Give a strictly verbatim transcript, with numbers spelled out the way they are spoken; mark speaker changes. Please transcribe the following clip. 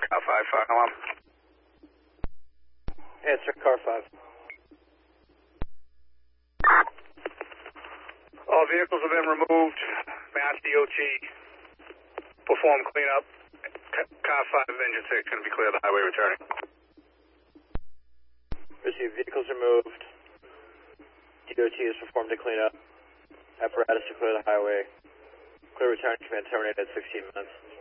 Speaker 1: Car five, fire alarm.
Speaker 2: Answer, car five.
Speaker 1: All vehicles have been removed. Mass D O T perform cleanup. Car five, engine six, going to be clear of the highway returning.
Speaker 2: Receive vehicles removed. D O T has performed a cleanup. Apparatus to clear the highway. Clear return command terminated at sixteen minutes.